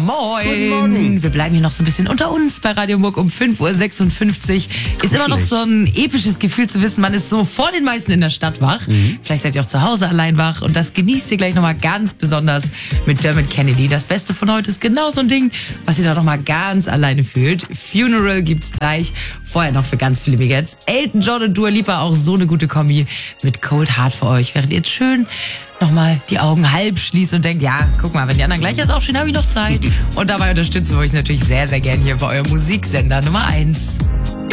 Moin. Guten Morgen. Wir bleiben hier noch so ein bisschen unter uns bei Radio Muck um 5.56 Uhr. Ist immer noch so ein episches Gefühl zu wissen, man ist so vor den meisten in der Stadt wach. Vielleicht seid ihr auch zu Hause allein wach und das genießt ihr gleich nochmal ganz besonders mit Dermot Kennedy. Das Beste von heute ist genau so ein Ding, was ihr da nochmal ganz alleine fühlt. Funeral gibt's gleich. Vorher noch für ganz viele Megats. Elton John und Dua Lipa, auch so eine gute Kombi mit Cold Heart für euch. Während ihr jetzt schön nochmal die Augen halb schließt und denkt, ja, guck mal, wenn die anderen gleich erst aufstehen, habe ich noch Zeit. Und dabei unterstützen wir euch natürlich sehr, sehr gern hier bei eurem Musiksender Nummer 1.